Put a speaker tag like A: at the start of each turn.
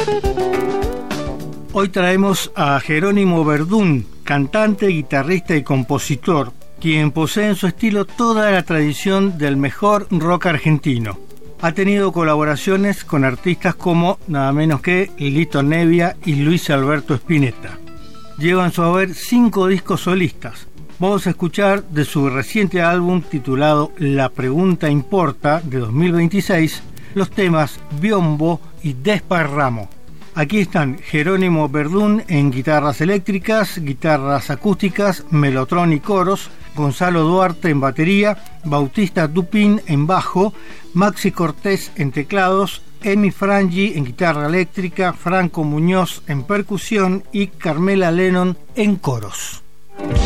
A: Hoy traemos a Jerónimo Verdún, cantante, guitarrista y compositor, quien posee en su estilo toda la tradición del mejor rock argentino. Ha tenido colaboraciones con artistas como nada menos que Lito Nebbia y Luis Alberto Spinetta. Lleva en su haber 5 discos solistas. Vamos a escuchar de su reciente álbum titulado La Pregunta Importa, de 2026, los temas Biombo y Desparramo. Aquí están Jerónimo Verdún en guitarras eléctricas, guitarras acústicas, melotrón y coros, Gonzalo Duarte en batería, Bautista Dupin en bajo, Maxi Cortés en teclados, Emi Frangi en guitarra eléctrica, Franco Muñoz en percusión y Carmela Lennon en coros.